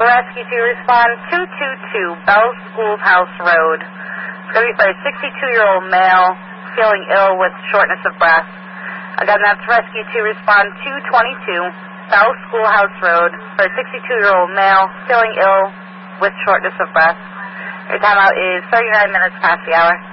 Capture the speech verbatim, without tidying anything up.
Rescue to respond two two two Bell Schoolhouse Road. It's going to be for a sixty-two-year-old male feeling ill with shortness of breath. Again, that's Rescue to respond two twenty-two Bell Schoolhouse Road for a sixty-two-year-old male feeling ill with shortness of breath. Your timeout is thirty-nine minutes past the hour.